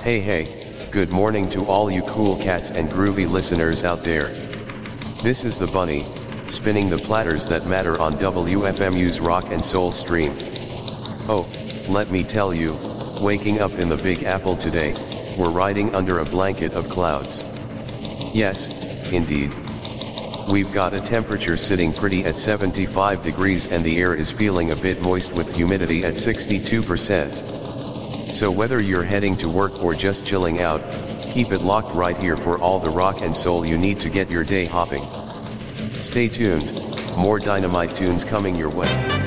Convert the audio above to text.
Hey, good morning to all you cool cats and groovy listeners out there. This is the Bunny, spinning the platters that matter on WFMU's Rock and Soul stream. Oh, let me tell you, waking up in the Big Apple today, we're riding under a blanket of clouds. Yes, indeed. We've got a temperature sitting pretty at 75 degrees and the air is feeling a bit moist with humidity at 62%. So whether you're heading to work or just chilling out, keep it locked right here for all the rock and soul you need to get your day hopping. Stay tuned, more dynamite tunes coming your way.